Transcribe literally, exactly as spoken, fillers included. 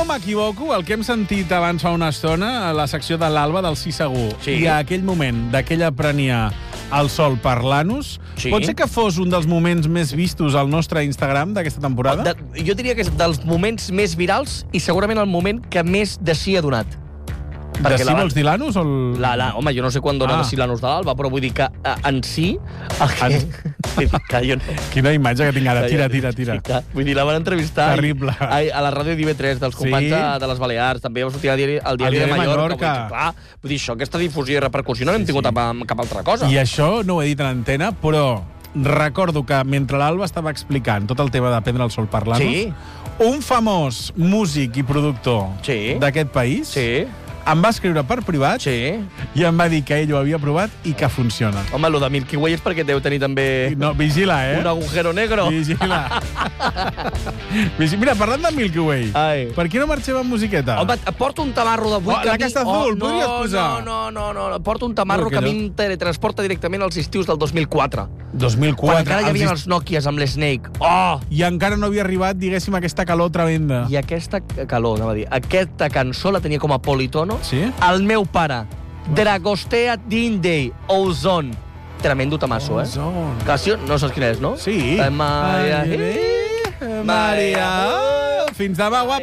m'equivoco, el que hem sentit abans fa una estona, a la secció de l'Alba del Sí Segur, Sí. i a aquell moment d'aquella prenia al sol parlant-nos, Sí. pot ser que fos un dels moments més vistos al nostre Instagram d'aquesta temporada? De, jo diria que és dels moments més virals i segurament el moment que més de si ha donat. De sí vols dir l'anus o el... La, la, home, jo no sé quan dona Ah. de si l'anus de l'Alba, però vull dir que eh, en si... El que, que jo no... Quina imatge que tinc ara. Tira, tira, tira. Sí, que, vull dir, la van entrevistar Terrible. I, a, a la ràdio d'I V tres, dels companys Sí. de, de les Balears, també va sortir al diari, al diari Al de diari de Mallorca. Mallorca. Vull dir, clar, vull dir, això, aquesta difusió i repercussió no n'hem Sí, tingut sí. amb, amb cap altra cosa. I això no ho he dit en antena, però recordo que mentre l'Alba estava explicant tot el tema de prendre el sol parlant-nos, Sí. un famós músic i productor Sí. d'aquest país Sí, em va escriure per privat sí. i em va dir que ell ho havia provat i que funciona. Home, lo de Milky Way és perquè deu tenir també No, vigila, eh? un agujero negro. Vigila. Vigi- Mira, parlant de Milky Way, Ai. per què no marxem amb musiqueta? Home, et porto un tamarro d'avui... Oh, que a mi- aquesta azul, no, podries posar? No, no, no, no, porto un tamarro No, que a mi aquello. em teletransporta directament als estius del dos mil quatre. dos mil Quan quatre. encara hi havia els els Nokias amb l'Snake. Oh! I encara no havia arribat, diguéssim, aquesta calor tremenda. I aquesta calor, anava a dir, aquesta cançó la tenia com a politono Sí? el meu pare. Dragostea Dindey, Ozone. Tremendo tamasso, eh? Ozone. Canció, no saps quina és, no? Sí. Eh, Maria... Maria. Fins demà, guapa.